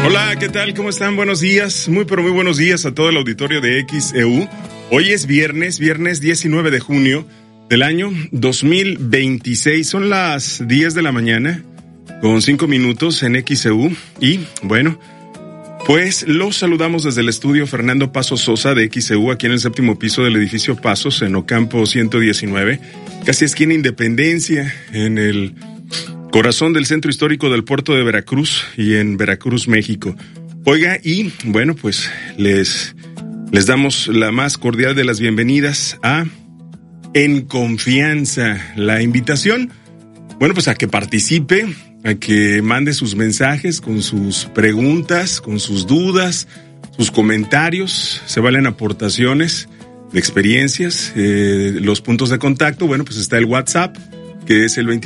Hola, ¿qué tal? ¿Cómo están? Buenos días, muy buenos días a todo el auditorio de XEU. Hoy es viernes 19 de junio del año 2026. Son las 10 de la mañana con 5 minutos en XEU. Y bueno, pues los saludamos desde el estudio Fernando Pasos Sosa de XEU, aquí en el 7º piso del edificio Pasos, en Ocampo 119, casi esquina Independencia, en el corazón del centro histórico del puerto de Veracruz y en Veracruz, México. Oiga, y bueno, pues les damos la más cordial de las bienvenidas a En Confianza. La invitación, bueno, pues a que participe, a que mande sus mensajes con sus preguntas, con sus dudas, sus comentarios. Se valen aportaciones de experiencias, los puntos de contacto. Bueno, pues está el WhatsApp, que es el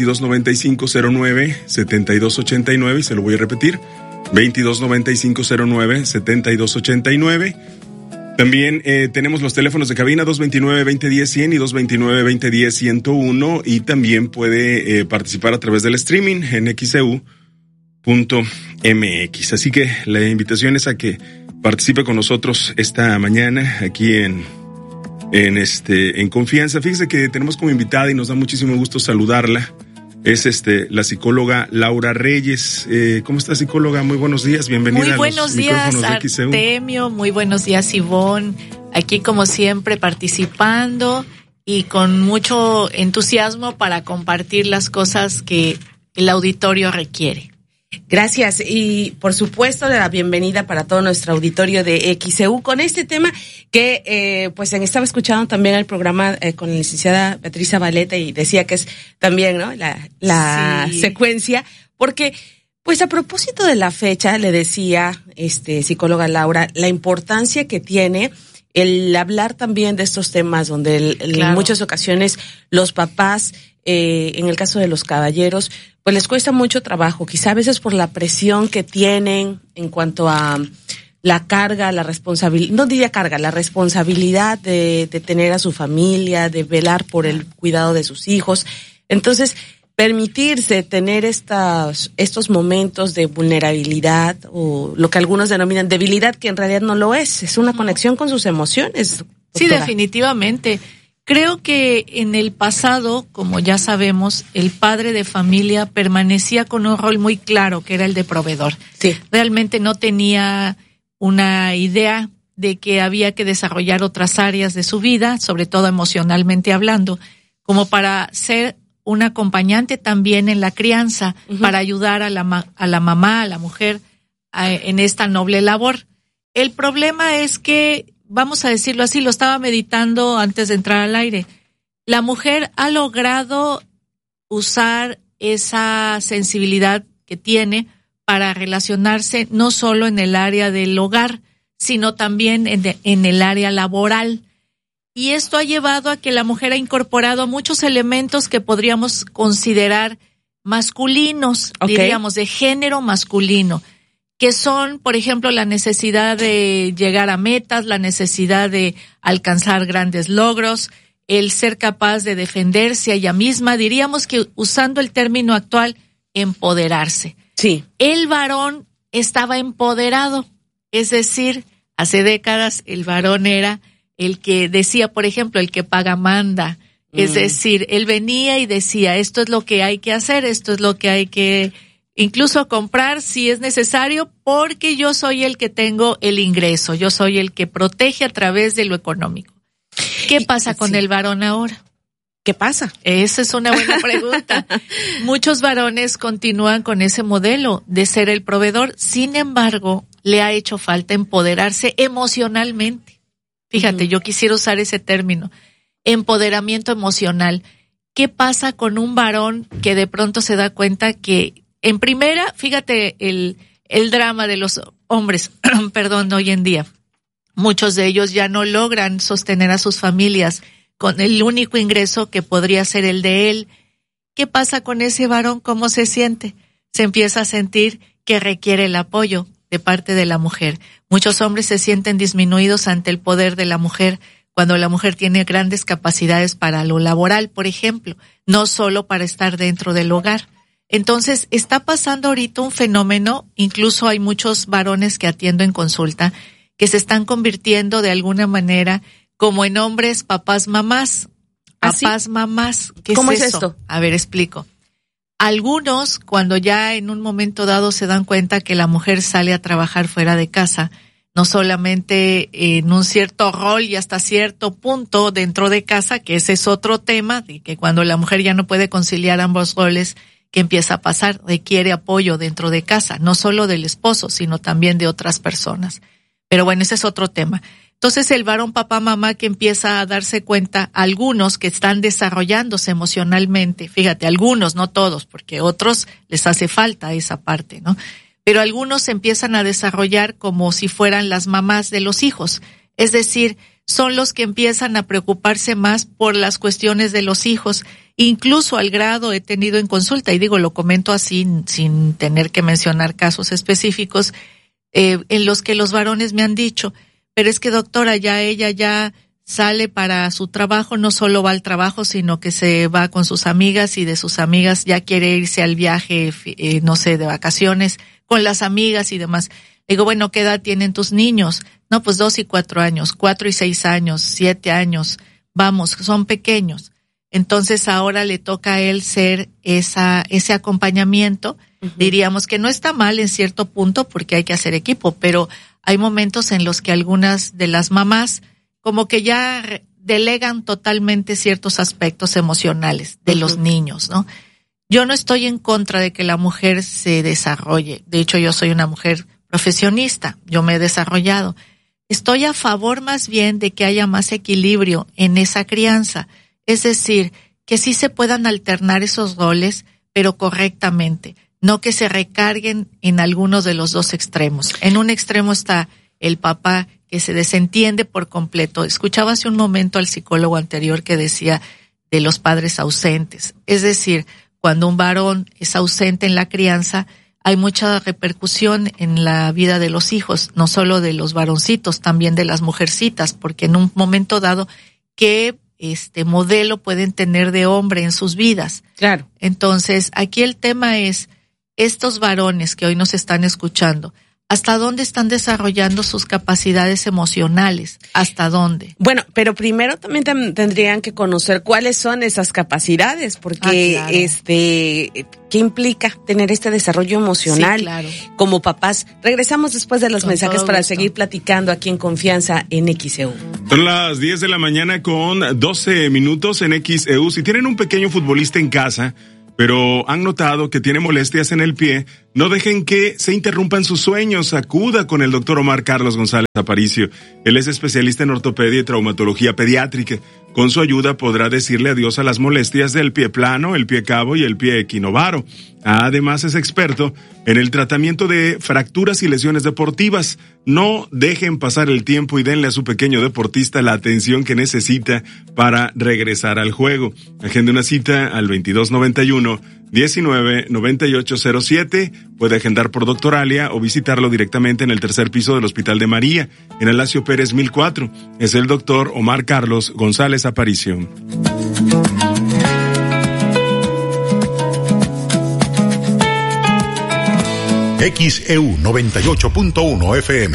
229509-7289, y se lo voy a repetir, 229509-7289. También tenemos los teléfonos de cabina 229-2010-100 y 229-2010-101, y también puede participar a través del streaming en xeu.mx. Así que la invitación es a que participe con nosotros esta mañana aquí en Confianza. Fíjese que tenemos como invitada, y nos da muchísimo gusto saludarla, es la psicóloga Laura Reyes. ¿Cómo está, psicóloga? Muy buenos días, bienvenida. Muy buenos días, Artemio, muy buenos días, Ivonne. Aquí como siempre participando y con mucho entusiasmo para compartir las cosas que el auditorio requiere. Gracias, y por supuesto de la bienvenida para todo nuestro auditorio de XEU con este tema que pues estaba escuchando también el programa con la licenciada Beatriz Zabaleta, y decía que es también, ¿no?, la sí, secuencia, porque pues a propósito de la fecha le decía psicóloga Laura la importancia que tiene el hablar también de estos temas donde claro, en muchas ocasiones los papás, en el caso de los caballeros, pues les cuesta mucho trabajo, quizá a veces por la presión que tienen en cuanto a la carga, la responsabilidad, no diría carga, la responsabilidad de tener a su familia, de velar por el cuidado de sus hijos. Entonces, permitirse tener estos momentos de vulnerabilidad, o lo que algunos denominan debilidad, que en realidad no lo es una conexión con sus emociones, doctora. Sí, definitivamente. Creo que en el pasado, como ya sabemos, el padre de familia permanecía con un rol muy claro, que era el de proveedor. Sí. Realmente no tenía una idea de que había que desarrollar otras áreas de su vida, sobre todo emocionalmente hablando, como para ser un acompañante también en la crianza, uh-huh, para ayudar a la mamá, a la mujer, en esta noble labor. El problema es que, vamos a decirlo así, lo estaba meditando antes de entrar al aire, la mujer ha logrado usar esa sensibilidad que tiene para relacionarse no solo en el área del hogar, sino también en el área laboral. Y esto ha llevado a que la mujer ha incorporado muchos elementos que podríamos considerar masculinos, okay, diríamos de género masculino, que son, por ejemplo, la necesidad de llegar a metas, la necesidad de alcanzar grandes logros, el ser capaz de defenderse a ella misma, diríamos que usando el término actual, empoderarse. Sí. El varón estaba empoderado, es decir, hace décadas el varón era el que decía, por ejemplo, el que paga manda, es decir, él venía y decía, esto es lo que hay que hacer, esto es lo que hay que incluso comprar si es necesario, porque yo soy el que tengo el ingreso, yo soy el que protege a través de lo económico. ¿Qué pasa con el varón ahora? ¿Qué pasa? Esa es una buena pregunta. Muchos varones continúan con ese modelo de ser el proveedor, sin embargo, le ha hecho falta empoderarse emocionalmente. Fíjate, yo quisiera usar ese término, empoderamiento emocional. ¿Qué pasa con un varón que de pronto se da cuenta que, en primera, fíjate el drama de los hombres, perdón, hoy en día? Muchos de ellos ya no logran sostener a sus familias con el único ingreso que podría ser el de él. ¿Qué pasa con ese varón? ¿Cómo se siente? Se empieza a sentir que requiere el apoyo de parte de la mujer. Muchos hombres se sienten disminuidos ante el poder de la mujer, cuando la mujer tiene grandes capacidades para lo laboral, por ejemplo, no solo para estar dentro del hogar. Entonces, está pasando ahorita un fenómeno, incluso hay muchos varones que atiendo en consulta, que se están convirtiendo de alguna manera como en hombres papás mamás. Papás mamás. ¿Qué ¿Cómo es es eso? esto? A ver, explico. Algunos, cuando ya en un momento dado se dan cuenta que la mujer sale a trabajar fuera de casa, no solamente en un cierto rol y hasta cierto punto dentro de casa, que ese es otro tema, de que cuando la mujer ya no puede conciliar ambos roles, ¿qué empieza a pasar? Requiere apoyo dentro de casa, no solo del esposo, sino también de otras personas. Pero bueno, ese es otro tema. Entonces el varón papá mamá que empieza a darse cuenta, algunos que están desarrollándose emocionalmente, fíjate, algunos, no todos, porque otros les hace falta esa parte, ¿no? Pero algunos se empiezan a desarrollar como si fueran las mamás de los hijos. Es decir, son los que empiezan a preocuparse más por las cuestiones de los hijos, incluso al grado he tenido en consulta, y digo, lo comento así sin tener que mencionar casos específicos, en los que los varones me han dicho, pero es que doctora, ya ella ya sale para su trabajo, no solo va al trabajo, sino que se va con sus amigas y de sus amigas ya quiere irse al viaje, no sé, de vacaciones, con las amigas y demás. Digo, bueno, ¿qué edad tienen tus niños? No, pues 2 y 4 años, 4 y 6 años, 7 años, vamos, son pequeños. Entonces ahora le toca a él ser ese acompañamiento. Uh-huh. Diríamos que no está mal en cierto punto porque hay que hacer equipo, pero hay momentos en los que algunas de las mamás como que ya delegan totalmente ciertos aspectos emocionales de los niños, ¿no? Yo no estoy en contra de que la mujer se desarrolle. De hecho, yo soy una mujer profesionista, yo me he desarrollado. Estoy a favor más bien de que haya más equilibrio en esa crianza. Es decir, que sí se puedan alternar esos roles, pero correctamente. No que se recarguen en algunos de los dos extremos. En un extremo está el papá que se desentiende por completo. Escuchaba hace un momento al psicólogo anterior que decía de los padres ausentes. Es decir, cuando un varón es ausente en la crianza, hay mucha repercusión en la vida de los hijos, no solo de los varoncitos, también de las mujercitas, porque en un momento dado, ¿qué modelo pueden tener de hombre en sus vidas? Claro. Entonces, aquí el tema es, estos varones que hoy nos están escuchando, ¿hasta dónde están desarrollando sus capacidades emocionales? ¿Hasta dónde? Bueno, pero primero también tendrían que conocer cuáles son esas capacidades, porque claro. ¿Qué implica tener este desarrollo emocional? Sí, claro. Como papás? Regresamos después de los mensajes para gusto. seguir platicando aquí en Confianza en XEU. Son las 10 de la mañana con 12 minutos en XEU. Si tienen un pequeño futbolista en casa, pero han notado que tiene molestias en el pie, no dejen que se interrumpan sus sueños. Acuda con el doctor Omar Carlos González Aparicio. Él es especialista en ortopedia y traumatología pediátrica. Con su ayuda podrá decirle adiós a las molestias del pie plano, el pie cabo y el pie equinovaro. Además es experto en el tratamiento de fracturas y lesiones deportivas. No dejen pasar el tiempo y denle a su pequeño deportista la atención que necesita para regresar al juego. Agende una cita al 2291-199807. Puede agendar por Doctoralia o visitarlo directamente en el tercer piso del Hospital de María, en Alasio Pérez 1004. Es el doctor Omar Carlos González Aparicio. XEU 98.1 FM.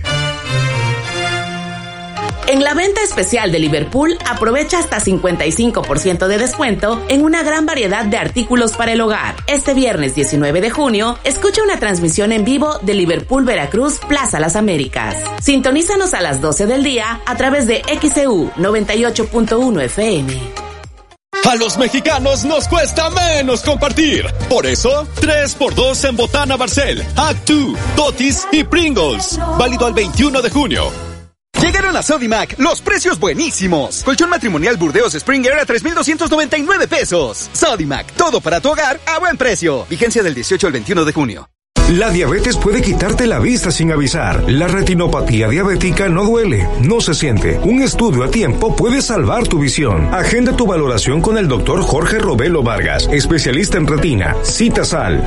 En la venta especial de Liverpool, aprovecha hasta 55% de descuento en una gran variedad de artículos para el hogar. Este viernes 19 de junio, escucha una transmisión en vivo de Liverpool Veracruz, Plaza Las Américas. Sintonízanos a las 12 del día a través de XEU 98.1 FM. A los mexicanos nos cuesta menos compartir. Por eso, 3x2 en Botana Barcel, Actu, Totis y Pringles. Válido al 21 de junio. Llegaron a Sodimac los precios buenísimos. Colchón matrimonial Burdeos Springer a 3,299 pesos. Sodimac, todo para tu hogar a buen precio. Vigencia del 18 al 21 de junio. La diabetes puede quitarte la vista sin avisar. La retinopatía diabética no duele, no se siente. Un estudio a tiempo puede salvar tu visión. Agenda tu valoración con el doctor Jorge Robelo Vargas, especialista en retina. Citas al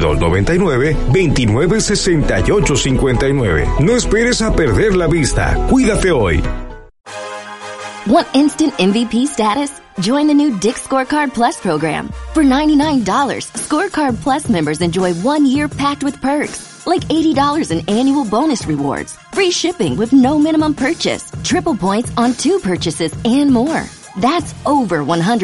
2299-296859. No esperes a perder la vista. Cuídate hoy. Want instant MVP status? Join the new Dick's Scorecard Plus program. For $99, Scorecard Plus members enjoy 1 year packed with perks, like $80 in annual bonus rewards, free shipping with no minimum purchase, triple points on 2 purchases, and more. That's over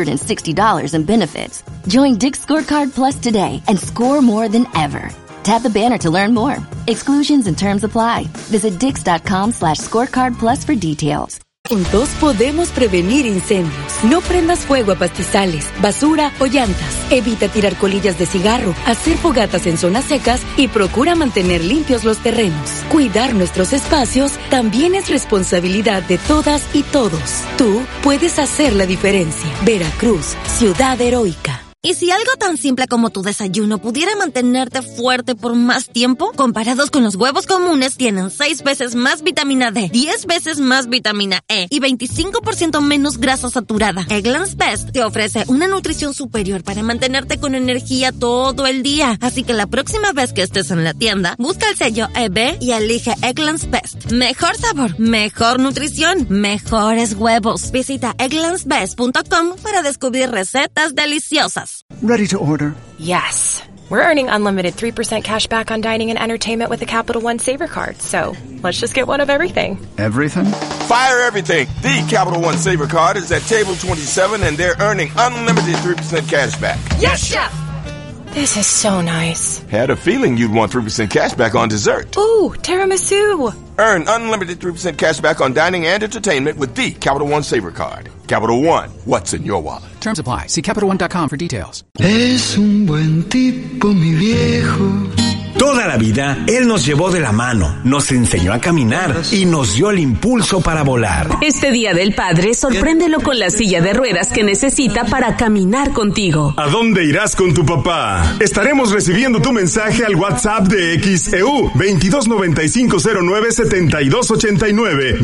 $160 in benefits. Join Dick's Scorecard Plus today and score more than ever. Tap the banner to learn more. Exclusions and terms apply. Visit Dix.com/scorecard plus for details. Juntos podemos prevenir incendios. No prendas fuego a pastizales, basura o llantas. Evita tirar colillas de cigarro, hacer fogatas en zonas secas y procura mantener limpios los terrenos. Cuidar nuestros espacios también es responsabilidad de todas y todos. Tú puedes hacer la diferencia. Veracruz, ciudad heroica. ¿Y si algo tan simple como tu desayuno pudiera mantenerte fuerte por más tiempo? Comparados con los huevos comunes, tienen 6 veces más vitamina D, 10 veces más vitamina E y 25% menos grasa saturada. Eggland's Best te ofrece una nutrición superior para mantenerte con energía todo el día. Así que la próxima vez que estés en la tienda, busca el sello EB y elige Eggland's Best. Mejor sabor, mejor nutrición, mejores huevos. Visita egglandsbest.com para descubrir recetas deliciosas. Ready to order? Yes. We're earning unlimited 3% cash back on dining and entertainment with the Capital One Saver Card, so let's just get one of everything. Everything? Fire everything. The Capital One Saver Card is at table 27 and they're earning unlimited 3% cash back. Yes, Chef! This is so nice. Had a feeling you'd want 3% cash back on dessert. Ooh, tiramisu. Earn unlimited 3% cash back on dining and entertainment with the Capital One Saver Card. Capital One, what's in your wallet? Terms apply. See CapitalOne.com for details. Es un buen tipo, mi viejo. Toda la vida, él nos llevó de la mano, nos enseñó a caminar y nos dio el impulso para volar. Este Día del Padre, sorpréndelo con la silla de ruedas que necesita para caminar contigo. ¿A dónde irás con tu papá? Estaremos recibiendo tu mensaje al WhatsApp de XEU 2295097289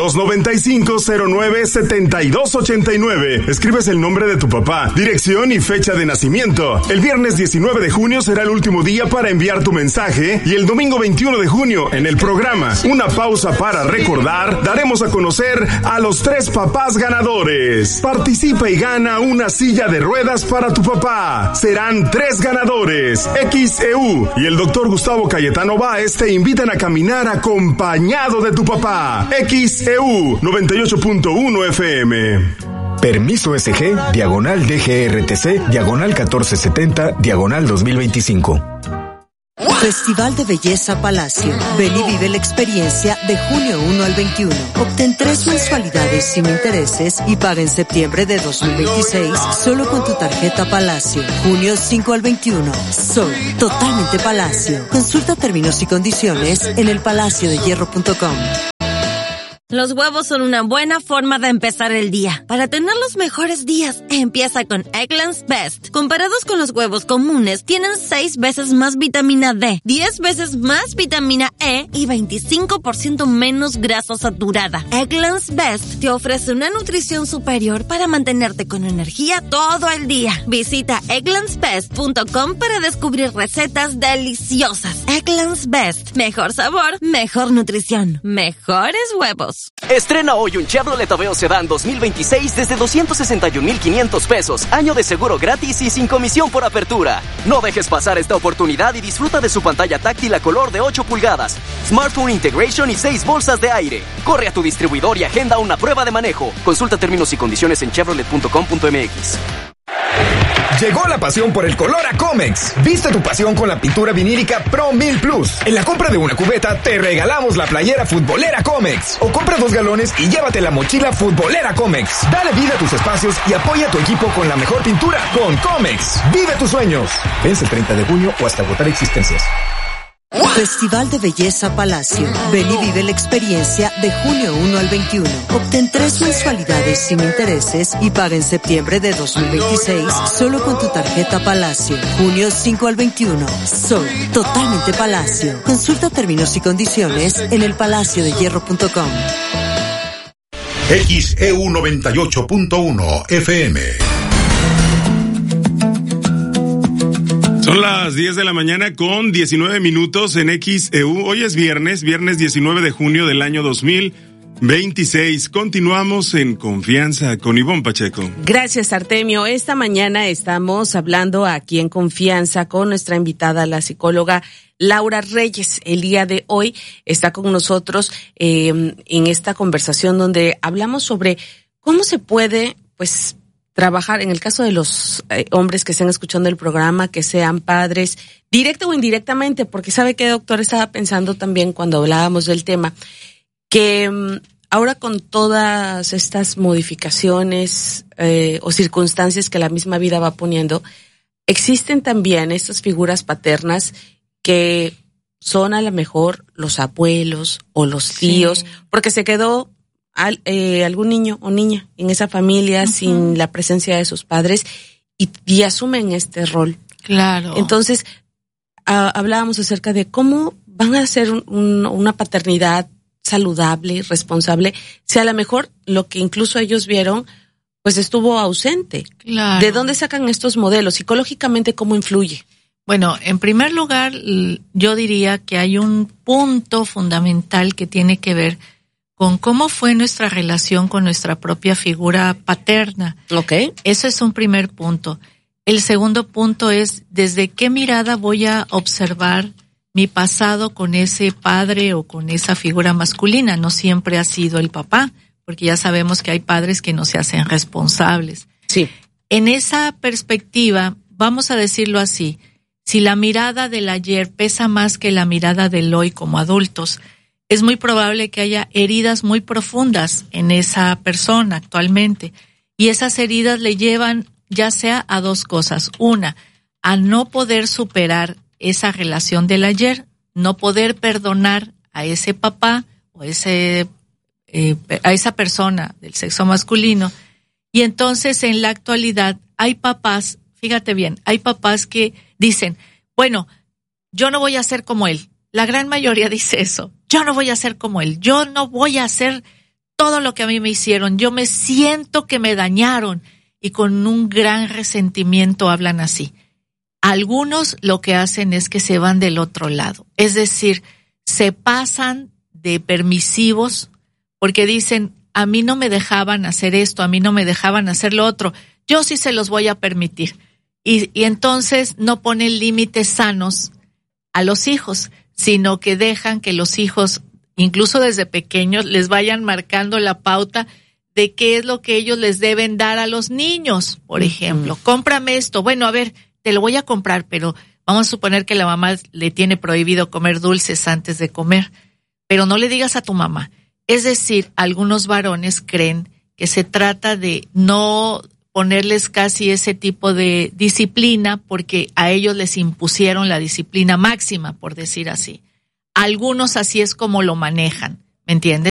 2295097289. Escribes el nombre de tu papá, dirección y fecha de nacimiento. El viernes 19 de junio será el último día para enviar tu mensaje y el domingo 21 de junio en el programa Una Pausa para Recordar daremos a conocer a los 3 papás ganadores. Participa y gana una silla de ruedas para tu papá. Serán 3 ganadores. XEU y el doctor Gustavo Cayetano Báez te invitan a caminar acompañado de tu papá. XEU 98.1 FM. Permiso SG, diagonal DGRTC, diagonal 1470, diagonal 2025. Festival de Belleza Palacio. Ven y vive la experiencia de junio 1 al 21. Obtén 3 mensualidades sin intereses y paga en septiembre de 2026 solo con tu tarjeta Palacio. Junio 5 al 21. Soy totalmente Palacio. Consulta términos y condiciones en elpalaciodehierro.com. Los huevos son una buena forma de empezar el día. Para tener los mejores días, empieza con Eggland's Best. Comparados con los huevos comunes, tienen 6 veces más vitamina D, 10 veces más vitamina E y 25% menos grasa saturada. Eggland's Best te ofrece una nutrición superior para mantenerte con energía todo el día. Visita egglandsbest.com para descubrir recetas deliciosas. Eggland's Best. Mejor sabor, mejor nutrición, mejores huevos. Estrena hoy un Chevrolet Aveo Sedán 2026 desde 261,500 pesos, año de seguro gratis y sin comisión por apertura. No dejes pasar esta oportunidad y disfruta de su pantalla táctil a color de 8 pulgadas, smartphone integration y 6 bolsas de aire. Corre a tu distribuidor y agenda una prueba de manejo. Consulta términos y condiciones en chevrolet.com.mx. Llegó la pasión por el color a Comex. Viste tu pasión con la pintura vinílica Pro 1000 Plus. En la compra de una cubeta te regalamos la playera futbolera Comex. O compra 2 galones y llévate la mochila futbolera Comex. Dale vida a tus espacios y apoya a tu equipo con la mejor pintura con Comex. Vive tus sueños. Vence el 30 de junio o hasta agotar existencias. Festival de Belleza Palacio. Ven y vive la experiencia de junio 1 al 21. Obtén 3 mensualidades sin intereses y paga en septiembre de 2026 solo con tu tarjeta Palacio. Junio 5 al 21. Soy totalmente Palacio. Consulta términos y condiciones en elpalaciodehierro.com. XEU 98.1 FM. Son las 10 de la mañana con 19 minutos en XEU. Hoy es viernes 19 de junio del año 2000. 26. Continuamos en Confianza con Ivonne Pacheco. Gracias, Artemio. Esta mañana estamos hablando aquí en Confianza con nuestra invitada, la psicóloga Laura Reyes. El día de hoy está con nosotros en esta conversación donde hablamos sobre cómo se puede, pues, trabajar en el caso de los hombres que estén escuchando el programa, que sean padres, directo o indirectamente, porque sabe que, doctor, estaba pensando también cuando hablábamos del tema, que ahora con todas estas modificaciones o circunstancias que la misma vida va poniendo, existen también estas figuras paternas que son a lo mejor los abuelos o los tíos, porque se quedó algún niño o niña en esa familia sin la presencia de sus padres y asumen este rol. Claro. Entonces, hablábamos acerca de cómo van a hacer una paternidad saludable, responsable, si a lo mejor lo que incluso ellos vieron, pues estuvo ausente. Claro. ¿De dónde sacan estos modelos? Psicológicamente, ¿cómo influye? Bueno, en primer lugar, yo diría que hay un punto fundamental que tiene que ver con cómo fue nuestra relación con nuestra propia figura paterna. Okay. Eso es un primer punto. El segundo punto es desde qué mirada voy a observar mi pasado con ese padre o con esa figura masculina. No siempre ha sido el papá, porque ya sabemos que hay padres que no se hacen responsables. Sí. En esa perspectiva, vamos a decirlo así, si la mirada del ayer pesa más que la mirada del hoy como adultos, es muy probable que haya heridas muy profundas en esa persona actualmente. Y esas heridas le llevan ya sea a dos cosas. Una, a no poder superar esa relación del ayer, no poder perdonar a ese papá o a esa persona del sexo masculino. Y entonces en la actualidad hay papás, fíjate bien, hay papás que dicen, bueno, yo no voy a ser como él. La gran mayoría dice eso. Yo no voy a ser como él. Yo no voy a hacer todo lo que a mí me hicieron. Yo me siento que me dañaron. Y con un gran resentimiento hablan así. Algunos lo que hacen es que se van del otro lado. Es decir, se pasan de permisivos porque dicen, a mí no me dejaban hacer esto, a mí no me dejaban hacer lo otro. Yo sí se los voy a permitir. Y entonces no ponen límites sanos a los hijos, sino que dejan que los hijos, incluso desde pequeños, les vayan marcando la pauta de qué es lo que ellos les deben dar a los niños. Por ejemplo, cómprame esto. Bueno, a ver, te lo voy a comprar, pero vamos a suponer que la mamá le tiene prohibido comer dulces antes de comer, pero no le digas a tu mamá. Es decir, algunos varones creen que se trata de no ponerles casi ese tipo de disciplina porque a ellos les impusieron la disciplina máxima, por decir así. Algunos así es como lo manejan, ¿me entiendes?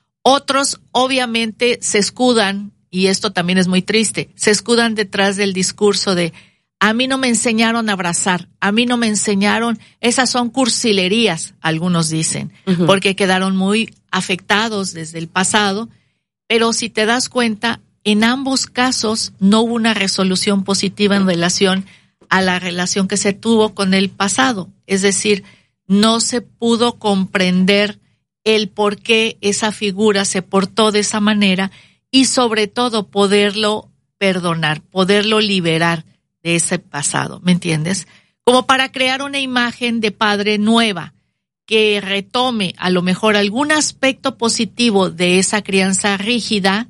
Otros obviamente se escudan, y esto también es muy triste, se escudan detrás del discurso de a mí no me enseñaron a abrazar, a mí no me enseñaron, esas son cursilerías, algunos dicen, porque quedaron muy afectados desde el pasado, pero si te das cuenta, en ambos casos no hubo una resolución positiva en relación a la relación que se tuvo con el pasado. Es decir, no se pudo comprender el por qué esa figura se portó de esa manera y sobre todo poderlo perdonar, poderlo liberar de ese pasado, ¿me entiendes? Como para crear una imagen de padre nueva que retome a lo mejor algún aspecto positivo de esa crianza rígida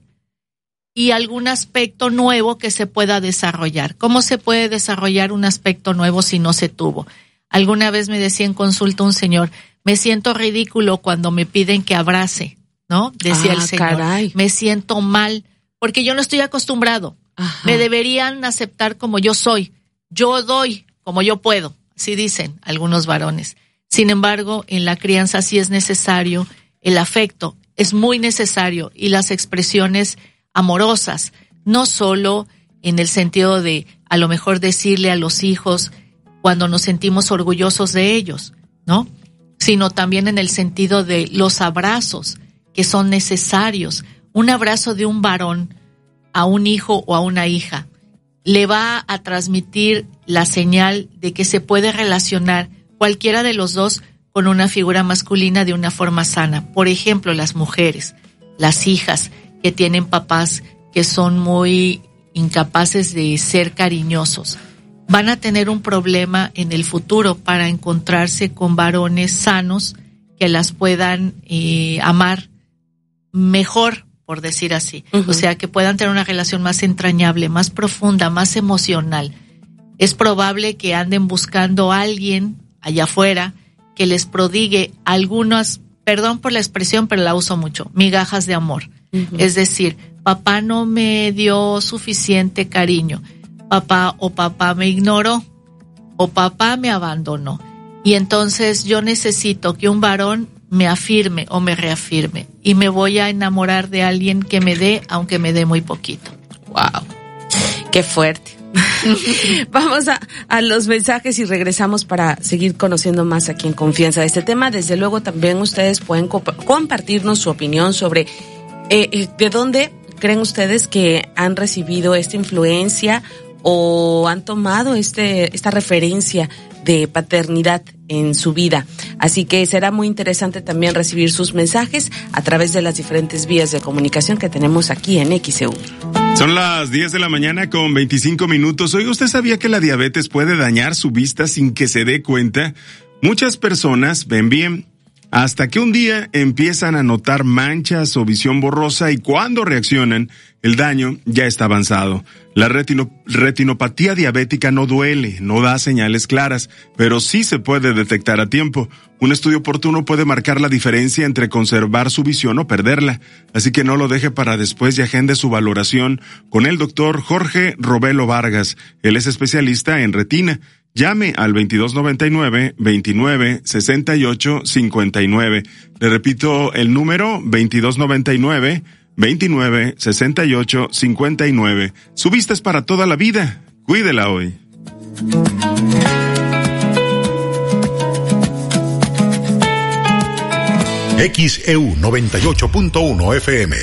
y algún aspecto nuevo que se pueda desarrollar. ¿Cómo se puede desarrollar un aspecto nuevo si no se tuvo? Alguna vez me decía en consulta un señor, me siento ridículo cuando me piden que abrace, ¿no? Decía el señor, caray. Me siento mal porque yo no estoy acostumbrado. Ajá. Me deberían aceptar como yo soy. Yo doy como yo puedo, así dicen algunos varones. Sin embargo, en la crianza sí es necesario el afecto, es muy necesario, y las expresiones amorosas, no solo en el sentido de a lo mejor decirle a los hijos cuando nos sentimos orgullosos de ellos, ¿no? Sino también en el sentido de los abrazos que son necesarios. Un abrazo de un varón a un hijo o a una hija le va a transmitir la señal de que se puede relacionar cualquiera de los dos con una figura masculina de una forma sana. Por ejemplo, las mujeres. las hijas que tienen papás que son muy incapaces de ser cariñosos, van a tener un problema en el futuro para encontrarse con varones sanos que las puedan amar mejor, por decir así. Uh-huh. O sea, que puedan tener una relación más entrañable, más profunda, más emocional. Es probable que anden buscando a alguien allá afuera que les prodigue algunas, perdón por la expresión, pero la uso mucho, migajas de amor. Uh-huh. Es decir, papá no me dio suficiente cariño, papá me ignoró, o papá me abandonó. Y entonces yo necesito que un varón me afirme o me reafirme. Y me voy a enamorar de alguien que me dé, aunque me dé muy poquito. ¡Wow! ¡Qué fuerte! Vamos a los mensajes y regresamos para seguir conociendo más aquí en Confianza de este tema. Desde luego también ustedes pueden compartirnos su opinión sobre de dónde creen ustedes que han recibido esta influencia o han tomado esta referencia de paternidad en su vida. Así que será muy interesante también recibir sus mensajes a través de las diferentes vías de comunicación que tenemos aquí en XEU. Son las 10 de la mañana con 25 minutos. Oiga, ¿usted sabía que la diabetes puede dañar su vista sin que se dé cuenta? Muchas personas ven bien, hasta que un día empiezan a notar manchas o visión borrosa y cuando reaccionan, el daño ya está avanzado. La retinopatía diabética no duele, no da señales claras, pero sí se puede detectar a tiempo. Un estudio oportuno puede marcar la diferencia entre conservar su visión o perderla. Así que no lo deje para después y agende su valoración con el doctor Jorge Robelo Vargas. Él es especialista en retina. Llame al 2299-2968-59. Le repito el número 2299-2968-59. Su vista es para toda la vida. Cuídela hoy. XEU 98.1 FM.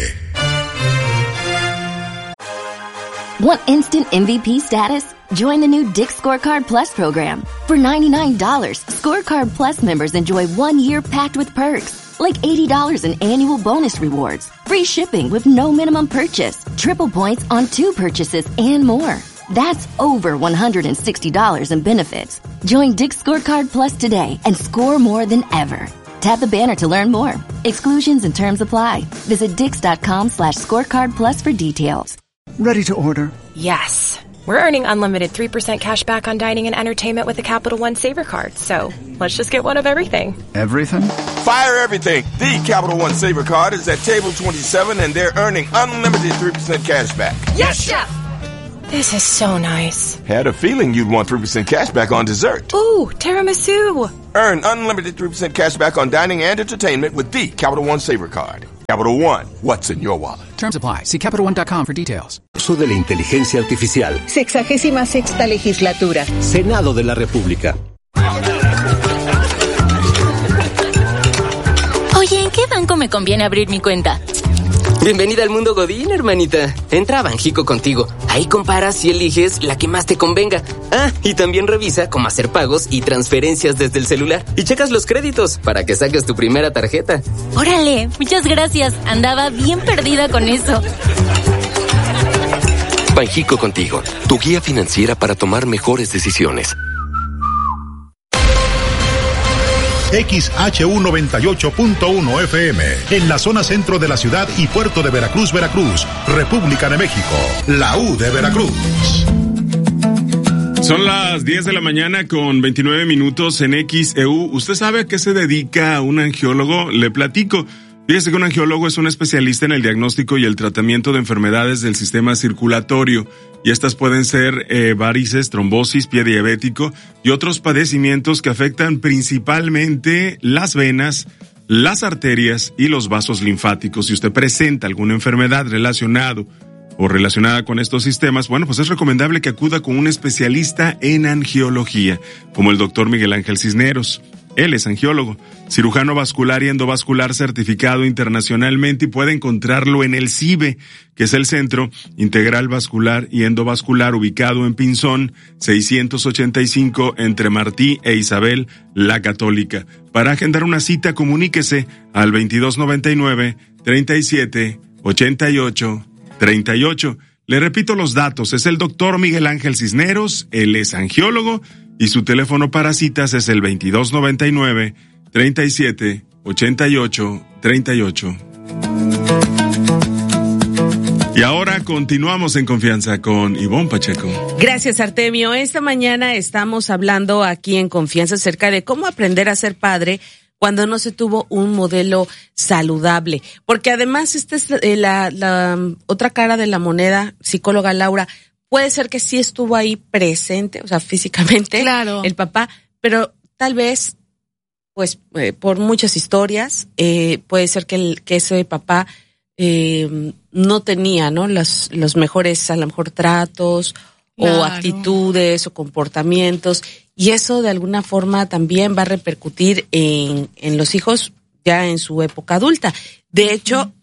Want instant MVP status? Join the new Dick's Scorecard Plus program. For $99, Scorecard Plus members enjoy 1 year packed with perks, like $80 in annual bonus rewards, free shipping with no minimum purchase, triple points on 2 purchases, and more. That's over $160 in benefits. Join Dick's Scorecard Plus today and score more than ever. Tap the banner to learn more. Exclusions and terms apply. Visit Dix.com/scorecard plus for details. Ready to order? Yes. We're earning unlimited 3% cash back on dining and entertainment with the Capital One Saver Card. So let's just get one of everything. Everything? Fire everything. The Capital One Saver Card is at table 27 and they're earning unlimited 3% cash back. Yes, Chef! This is so nice. Had a feeling you'd want 3% cash back on dessert. Ooh, tiramisu. Earn unlimited 3% cash back on dining and entertainment with the Capital One Saver Card. Capital One, what's in your wallet? Terms apply. See CapitalOne.com for details. Uso de la inteligencia artificial. 66ª legislatura. Senado de la República. Oye, ¿en qué banco me conviene abrir mi cuenta? Bienvenida al mundo Godín, hermanita. Entra a Banjico Contigo. Ahí comparas y eliges la que más te convenga. Ah, y también revisa cómo hacer pagos y transferencias desde el celular. Y checas los créditos para que saques tu primera tarjeta. Órale, muchas gracias. Andaba bien perdida con eso. Banjico Contigo, tu guía financiera para tomar mejores decisiones. XHU 98.1 FM, en la zona centro de la ciudad y puerto de Veracruz, Veracruz, República de México, la U de Veracruz. Son las 10 de la mañana con 29 minutos en XEU. ¿Usted sabe a qué se dedica un angiólogo? Le platico. Fíjese que un angiólogo es un especialista en el diagnóstico y el tratamiento de enfermedades del sistema circulatorio. Y estas pueden ser varices, trombosis, pie diabético y otros padecimientos que afectan principalmente las venas, las arterias y los vasos linfáticos. Si usted presenta alguna enfermedad relacionada con estos sistemas, bueno, pues es recomendable que acuda con un especialista en angiología, como el doctor Miguel Ángel Cisneros. Él es angiólogo, cirujano vascular y endovascular certificado internacionalmente, y puede encontrarlo en el CIVE, que es el Centro Integral Vascular y Endovascular, ubicado en Pinzón 685 entre Martí e Isabel la Católica. Para agendar una cita, comuníquese al 2299 37 88 38. Le repito los datos, es el doctor Miguel Ángel Cisneros, él es angiólogo, y su teléfono para citas es el 2299 37 88 38. Y ahora continuamos en Confianza con Ivonne Pacheco. Gracias, Artemio. Esta mañana estamos hablando aquí en Confianza acerca de cómo aprender a ser padre cuando no se tuvo un modelo saludable. Porque además esta es la otra cara de la moneda, psicóloga Laura. Puede ser que sí estuvo ahí presente, o sea, físicamente, claro, el papá, pero tal vez, pues, por muchas historias, puede ser que ese papá no tenía, ¿no? Los mejores, a lo mejor, tratos, claro, o actitudes o comportamientos, y eso de alguna forma también va a repercutir en los hijos ya en su época adulta. De hecho,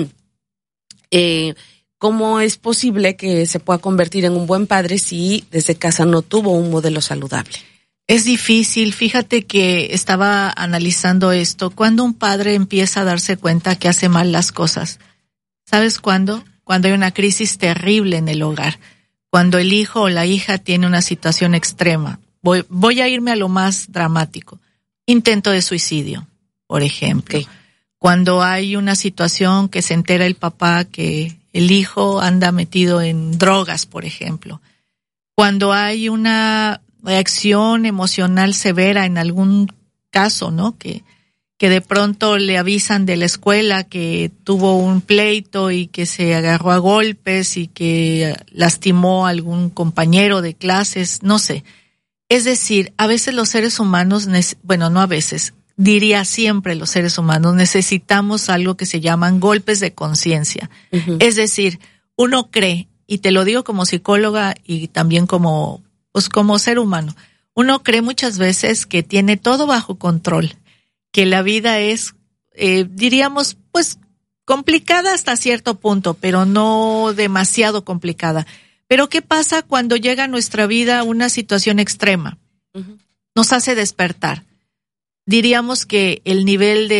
¿cómo es posible que se pueda convertir en un buen padre si desde casa no tuvo un modelo saludable? Es difícil. Fíjate que estaba analizando esto. Cuando un padre empieza a darse cuenta que hace mal las cosas, ¿sabes cuándo? Cuando hay una crisis terrible en el hogar. Cuando el hijo o la hija tiene una situación extrema. Voy a irme a lo más dramático. Intento de suicidio, por ejemplo. Okay. Cuando hay una situación que se entera el papá que el hijo anda metido en drogas, por ejemplo. Cuando hay una reacción emocional severa en algún caso, ¿no? Que de pronto le avisan de la escuela que tuvo un pleito y que se agarró a golpes y que lastimó a algún compañero de clases, no sé. Es decir, a veces los seres humanos, bueno, no a veces, diría siempre los seres humanos, necesitamos algo que se llaman golpes de conciencia. Uh-huh. Es decir, uno cree, y te lo digo como psicóloga y también como ser humano, uno cree muchas veces que tiene todo bajo control, que la vida es, diríamos, pues, complicada hasta cierto punto, pero no demasiado complicada. Pero ¿qué pasa cuando llega a nuestra vida una situación extrema? Uh-huh. Nos hace despertar. Diríamos que el nivel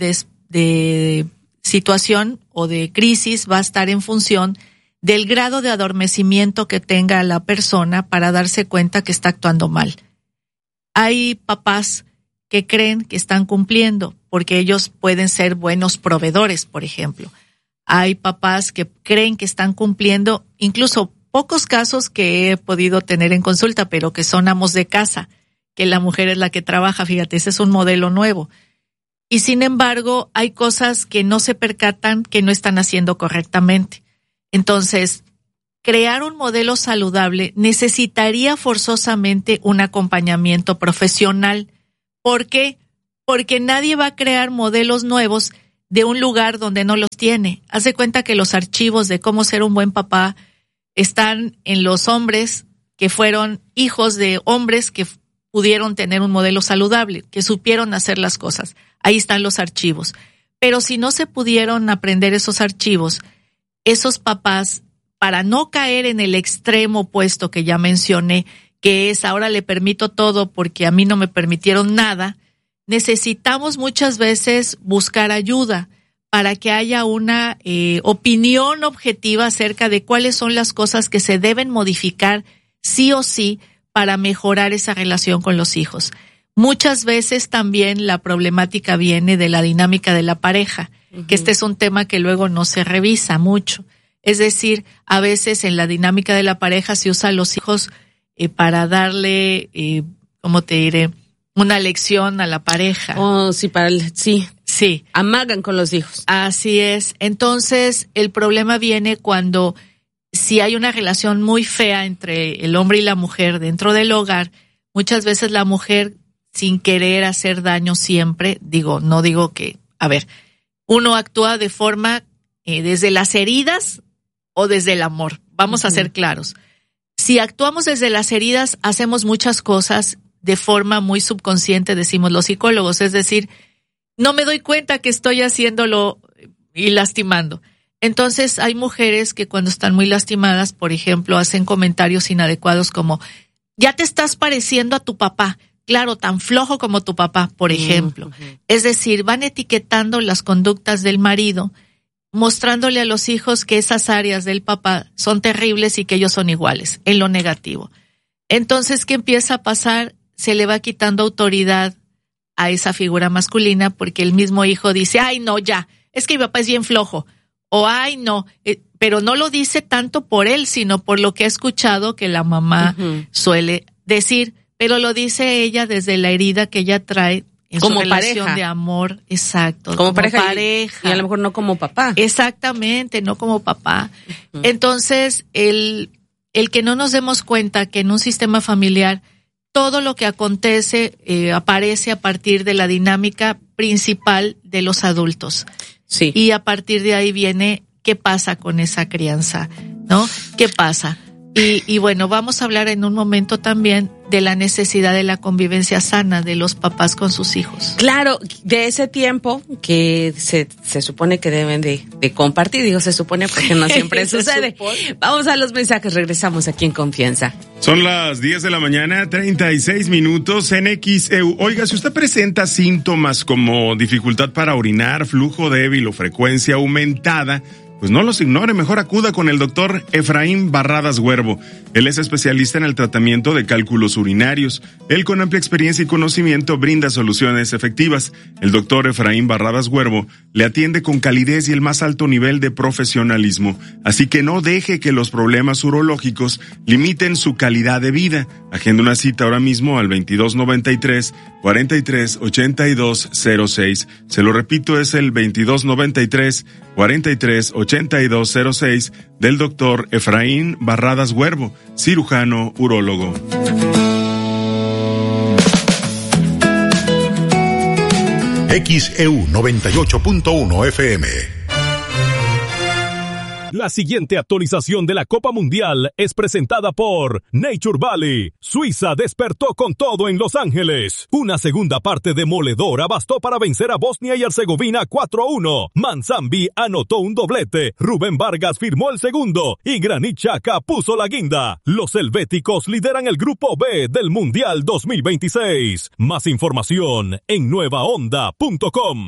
de situación o de crisis va a estar en función del grado de adormecimiento que tenga la persona para darse cuenta que está actuando mal. Hay papás que creen que están cumpliendo porque ellos pueden ser buenos proveedores, por ejemplo. Hay papás que creen que están cumpliendo, incluso pocos casos que he podido tener en consulta, pero que son amos de casa, que la mujer es la que trabaja, fíjate, ese es un modelo nuevo. Y sin embargo, hay cosas que no se percatan que no están haciendo correctamente. Entonces, crear un modelo saludable necesitaría forzosamente un acompañamiento profesional. ¿Por qué? Porque nadie va a crear modelos nuevos de un lugar donde no los tiene. Haz de cuenta que los archivos de cómo ser un buen papá están en los hombres que fueron hijos de hombres que pudieron tener un modelo saludable, que supieron hacer las cosas. Ahí están los archivos. Pero si no se pudieron aprender esos archivos, esos papás, para no caer en el extremo opuesto que ya mencioné, que es ahora le permito todo porque a mí no me permitieron nada, necesitamos muchas veces buscar ayuda para que haya una opinión objetiva acerca de cuáles son las cosas que se deben modificar sí o sí para mejorar esa relación con los hijos. Muchas veces también la problemática viene de la dinámica de la pareja, uh-huh, que este es un tema que luego no se revisa mucho. Es decir, a veces en la dinámica de la pareja se usa a los hijos para darle, ¿cómo te diré?, una lección a la pareja. Oh, sí, sí. Amagan con los hijos. Así es. Entonces, el problema viene cuando si hay una relación muy fea entre el hombre y la mujer dentro del hogar, muchas veces la mujer, sin querer hacer daño siempre, no digo que, uno actúa de forma desde las heridas o desde el amor. Vamos a ser claros. Si actuamos desde las heridas, hacemos muchas cosas de forma muy subconsciente, decimos los psicólogos, es decir, no me doy cuenta que estoy haciéndolo y lastimando. Entonces hay mujeres que cuando están muy lastimadas, por ejemplo, hacen comentarios inadecuados como, ya te estás pareciendo a tu papá, claro, tan flojo como tu papá, por ejemplo. Es decir, van etiquetando las conductas del marido, mostrándole a los hijos que esas áreas del papá son terribles y que ellos son iguales, en lo negativo. Entonces, ¿qué empieza a pasar? Se le va quitando autoridad a esa figura masculina porque el mismo hijo dice, ay, no, ya, es que mi papá es bien flojo. O, ay, no, pero no lo dice tanto por él, sino por lo que ha escuchado que la mamá suele decir, pero lo dice ella desde la herida que ella trae en como su relación pareja. De amor, exacto. Como pareja. Y a lo mejor no como papá. Exactamente, no como papá. Entonces, el que no nos demos cuenta que en un sistema familiar todo lo que acontece aparece a partir de la dinámica principal de los adultos. Sí. Y a partir de ahí viene qué pasa con esa crianza, ¿no? ¿Qué pasa? Y bueno, vamos a hablar en un momento también de la necesidad de la convivencia sana de los papás con sus hijos. Claro, de ese tiempo que se supone que deben de compartir, digo se supone porque no siempre sucede. Vamos a los mensajes, regresamos aquí en Confianza. Son las 10 de la mañana, 36 minutos en XEU. Oiga, si usted presenta síntomas como dificultad para orinar, flujo débil o frecuencia aumentada, pues no los ignore, mejor acuda con el doctor Efraín Barradas Huervo. Él es especialista en el tratamiento de cálculos urinarios. Él, con amplia experiencia y conocimiento, brinda soluciones efectivas. El doctor Efraín Barradas Huervo le atiende con calidez y el más alto nivel de profesionalismo. Así que no deje que los problemas urológicos limiten su calidad de vida. Agenda una cita ahora mismo al 2293-438206. Se lo repito, es el 2293-438206 del doctor Efraín Barradas Huervo, cirujano urólogo. XEU 98.1 FM. La siguiente actualización de la Copa Mundial es presentada por Nature Valley. Suiza despertó con todo en Los Ángeles. Una segunda parte demoledora bastó para vencer a Bosnia y Herzegovina 4-1. Manzambi anotó un doblete. Rubén Vargas firmó el segundo y Granit Xhaka puso la guinda. Los helvéticos lideran el grupo B del Mundial 2026. Más información en nuevaonda.com.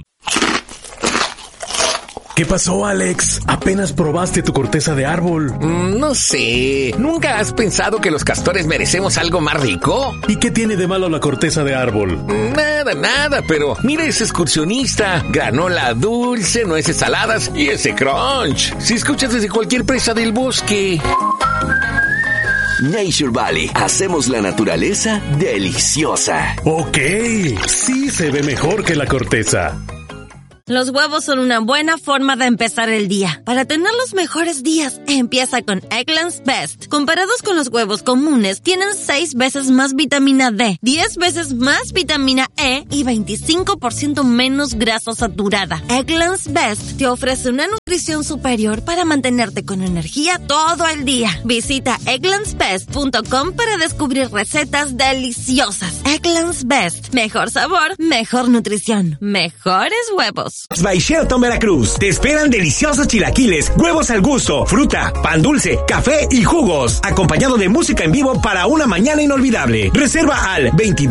¿Qué pasó, Alex? ¿Apenas probaste tu corteza de árbol? No sé. ¿Nunca has pensado que los castores merecemos algo más rico? ¿Y qué tiene de malo la corteza de árbol? Nada, pero mira ese excursionista. Granola dulce, nueces saladas y ese crunch. Si escuchas desde cualquier presa del bosque. Nature Valley. Hacemos la naturaleza deliciosa. Ok, sí se ve mejor que la corteza. Los huevos son una buena forma de empezar el día. Para tener los mejores días, empieza con Eggland's Best. Comparados con los huevos comunes, tienen 6 veces más vitamina D, 10 veces más vitamina E y 25% menos grasa saturada. Eggland's Best te ofrece una nutrición superior para mantenerte con energía todo el día. Visita egglandsbest.com para descubrir recetas deliciosas. Eggland's Best. Mejor sabor, mejor nutrición, mejores huevos. By Sheraton Veracruz. Te esperan deliciosos chilaquiles, huevos al gusto, fruta, pan dulce, café y jugos, acompañado de música en vivo para una mañana inolvidable. Reserva al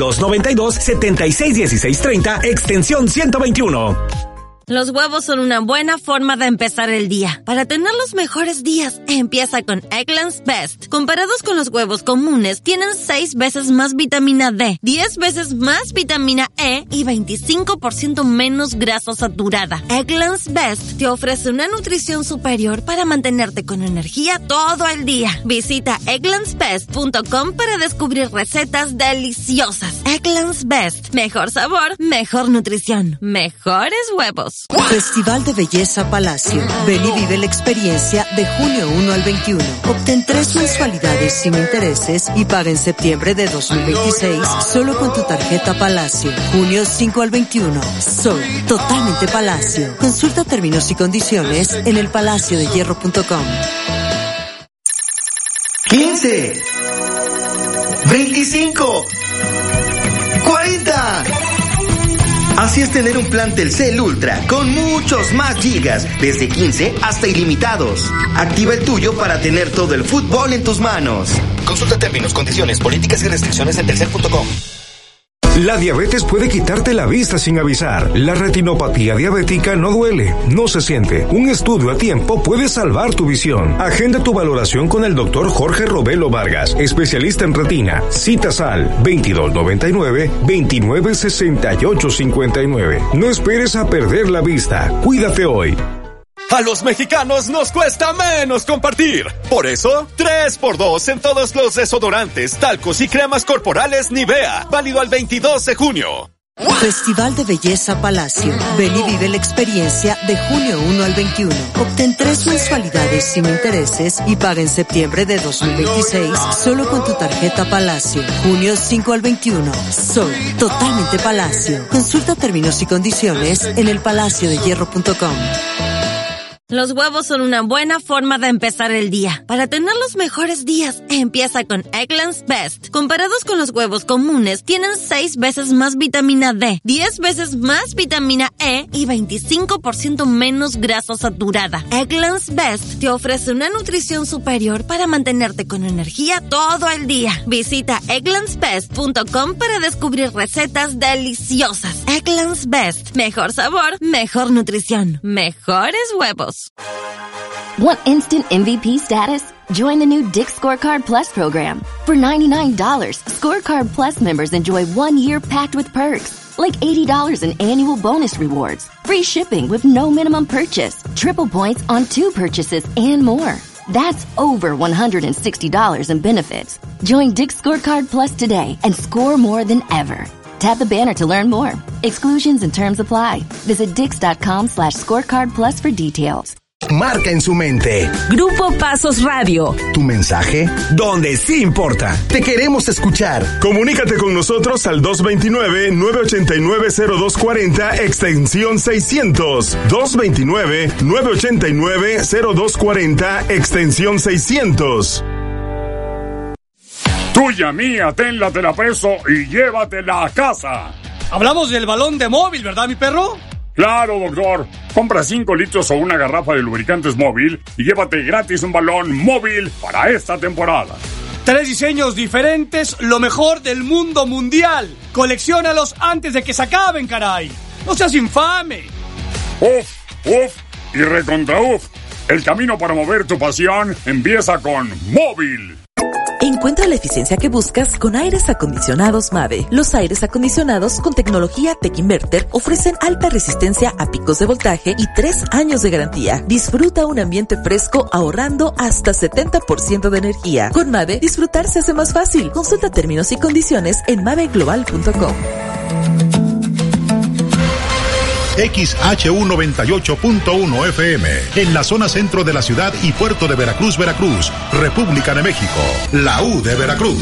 2292-761630, extensión 121. Los huevos son una buena forma de empezar el día. Para tener los mejores días, empieza con Eggland's Best. Comparados con los huevos comunes, tienen 6 veces más vitamina D, 10 veces más vitamina E y 25% menos grasa saturada. Eggland's Best te ofrece una nutrición superior para mantenerte con energía todo el día. Visita egglandsbest.com para descubrir recetas deliciosas. Eggland's Best. Mejor sabor, mejor nutrición, mejores huevos. Festival de Belleza Palacio. Ven y vive la experiencia de junio 1 al 21. Obtén 3 mensualidades sin intereses y paga en septiembre de 2026 solo con tu tarjeta Palacio. Junio 5 al 21. Soy totalmente Palacio. Consulta términos y condiciones en elpalaciodehierro.com. 15, 25, Así es tener un plan Telcel Ultra con muchos más gigas, desde 15 hasta ilimitados. Activa el tuyo para tener todo el fútbol en tus manos. Consulta términos, condiciones, políticas y restricciones en telcel.com. La diabetes puede quitarte la vista sin avisar. La retinopatía diabética no duele, no se siente. Un estudio a tiempo puede salvar tu visión. Agenda tu valoración con el doctor Jorge Robelo Vargas, especialista en retina. Citas al 2299-296859. No esperes a perder la vista. Cuídate hoy. A los mexicanos nos cuesta menos compartir. Por eso, 3x2 en todos los desodorantes, talcos y cremas corporales Nivea. Válido al 22 de junio. Festival de Belleza Palacio. Ven y vive la experiencia de junio 1 al 21. Obtén 3 mensualidades sin intereses y paga en septiembre de 2026 solo con tu tarjeta Palacio. Junio 5 al 21. Soy totalmente Palacio. Consulta términos y condiciones en elpalaciodehierro.com. Los huevos son una buena forma de empezar el día. Para tener los mejores días, empieza con Eggland's Best. Comparados con los huevos comunes, tienen 6 veces más vitamina D, 10 veces más vitamina E y 25% menos grasa saturada. Eggland's Best te ofrece una nutrición superior para mantenerte con energía todo el día. Visita egglandsbest.com para descubrir recetas deliciosas. Eggland's Best. Mejor sabor, mejor nutrición, mejores huevos. Want instant MVP status? Join the new Dick's Scorecard Plus program. For $99, Scorecard Plus members enjoy 1 year packed with perks, like $80 in annual bonus rewards, free shipping with no minimum purchase, triple points on 2 purchases, and more. That's over $160 in benefits. Join Dick's Scorecard Plus today and score more than ever. Tap the banner to learn more. Exclusions and terms apply. Visit Dix.com/scorecard plus for details. Marca en su mente. Grupo Pasos Radio. Tu mensaje, donde sí importa. Te queremos escuchar. Comunícate con nosotros al 229-989-0240, extensión 600. 229-989-0240, extensión 600. Tuya, mía, tenla, te la preso y llévatela a casa. Hablamos del balón de móvil, ¿verdad, mi perro? Claro, doctor. Compra 5 litros o una garrafa de lubricantes móvil y llévate gratis un balón móvil para esta temporada. 3 diseños diferentes, lo mejor del mundo mundial. Colecciónalos antes de que se acaben, caray. No seas infame. Uf, uf y recontra uf. El camino para mover tu pasión empieza con móvil. Encuentra la eficiencia que buscas con aires acondicionados Mave. Los aires acondicionados con tecnología Tech Inverter ofrecen alta resistencia a picos de voltaje y 3 años de garantía. Disfruta un ambiente fresco ahorrando hasta 70% de energía. Con Mave, disfrutar se hace más fácil. Consulta términos y condiciones en maveglobal.com. XHU 98.1 FM, en la zona centro de la ciudad y puerto de Veracruz, Veracruz, República de México, la U de Veracruz.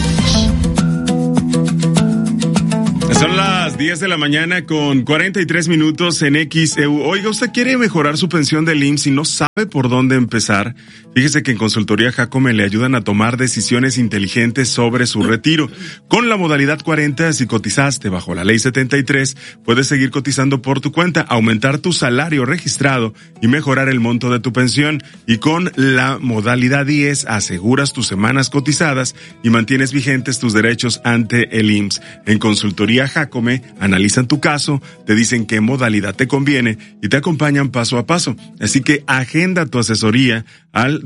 Son las 10 de la mañana con 43 minutos en XEU. Oiga, ¿usted quiere mejorar su pensión del IMSS y no sabe por dónde empezar? Fíjese que en Consultoría Jacome le ayudan a tomar decisiones inteligentes sobre su retiro. Con la modalidad 40, si cotizaste bajo la ley 73, puedes seguir cotizando por tu cuenta, aumentar tu salario registrado y mejorar el monto de tu pensión. Y con la modalidad 10, aseguras tus semanas cotizadas y mantienes vigentes tus derechos ante el IMSS. En Consultoría Jacome analizan tu caso, te dicen qué modalidad te conviene y te acompañan paso a paso. Así que agenda tu asesoría al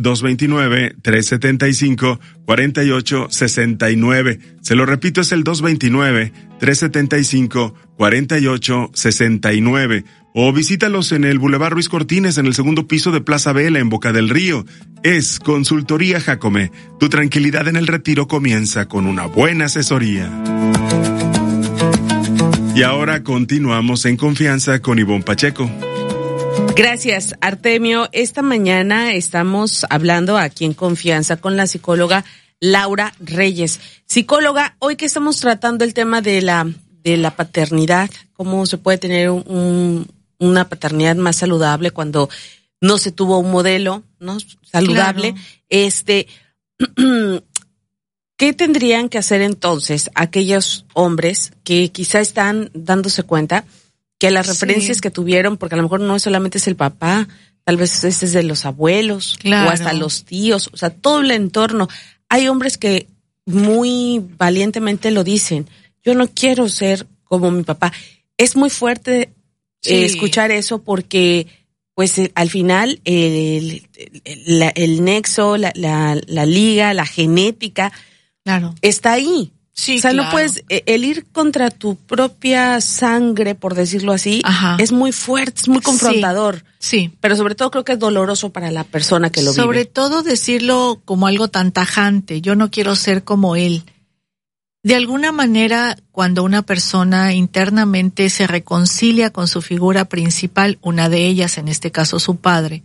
229-375-4869. Se lo repito, es el 229-375-4869. O visítalos en el Boulevard Ruiz Cortines, en el segundo piso de Plaza Vela, en Boca del Río. Es Consultoría Jacome. Tu tranquilidad en el retiro comienza con una buena asesoría. Y ahora continuamos en confianza con Ivonne Pacheco. Gracias, Artemio. Esta mañana estamos hablando aquí en Confianza con la psicóloga Laura Reyes. Psicóloga, hoy que estamos tratando el tema de la paternidad, cómo se puede tener una paternidad más saludable cuando no se tuvo un modelo, ¿no? Saludable. Claro. ¿Qué tendrían que hacer entonces aquellos hombres que quizá están dándose cuenta que las referencias que tuvieron, porque a lo mejor no solamente es el papá, tal vez este es de los abuelos, o hasta los tíos, o sea, todo el entorno. Hay hombres que muy valientemente lo dicen, yo no quiero ser como mi papá. Es muy fuerte escuchar eso porque, pues, al final el nexo, la liga, la genética, está ahí. Sí, o sea, no puedes, el ir contra tu propia sangre, por decirlo así, es muy fuerte, es muy confrontador. Sí. Pero sobre todo creo que es doloroso para la persona que lo vive. Sobre todo decirlo como algo tan tajante, yo no quiero ser como él. De alguna manera, cuando una persona internamente se reconcilia con su figura principal, una de ellas, en este caso su padre,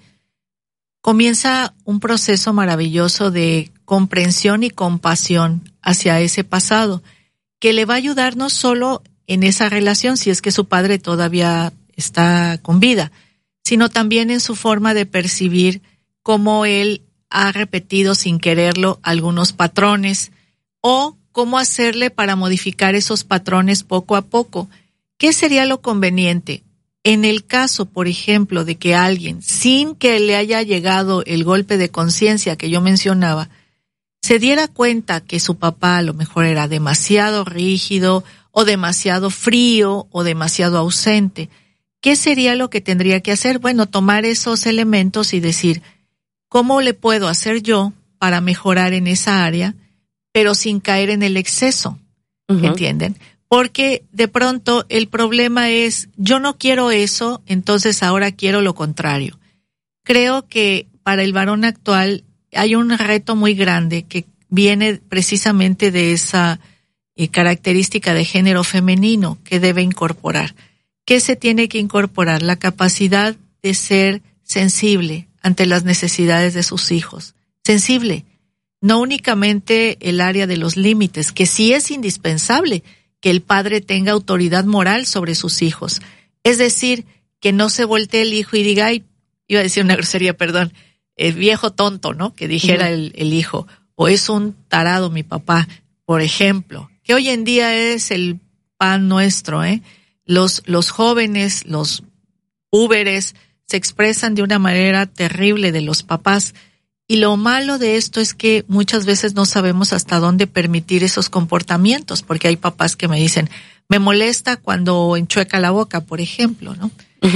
comienza un proceso maravilloso de comprensión y compasión hacia ese pasado, que le va a ayudar no solo en esa relación, si es que su padre todavía está con vida, sino también en su forma de percibir cómo él ha repetido sin quererlo algunos patrones o cómo hacerle para modificar esos patrones poco a poco. ¿Qué sería lo conveniente? En el caso, por ejemplo, de que alguien, sin que le haya llegado el golpe de conciencia que yo mencionaba, se diera cuenta que su papá a lo mejor era demasiado rígido o demasiado frío o demasiado ausente, ¿qué sería lo que tendría que hacer? Bueno, tomar esos elementos y decir, ¿cómo le puedo hacer yo para mejorar en esa área, pero sin caer en el exceso? ¿Entienden? Porque de pronto el problema es, yo no quiero eso, entonces ahora quiero lo contrario. Creo que para el varón actual hay un reto muy grande que viene precisamente de esa característica de género femenino que debe incorporar. ¿Qué se tiene que incorporar? La capacidad de ser sensible ante las necesidades de sus hijos. Sensible. No únicamente el área de los límites, que sí es indispensable que el padre tenga autoridad moral sobre sus hijos. Es decir, que no se voltee el hijo y diga, ay, iba a decir una grosería, perdón, el viejo tonto, ¿no? Que dijera el hijo, o es un tarado mi papá, por ejemplo, que hoy en día es el pan nuestro, ¿eh? Los jóvenes, los púberes, se expresan de una manera terrible de los papás. Y lo malo de esto es que muchas veces no sabemos hasta dónde permitir esos comportamientos, porque hay papás que me dicen, me molesta cuando enchueca la boca, por ejemplo, ¿no?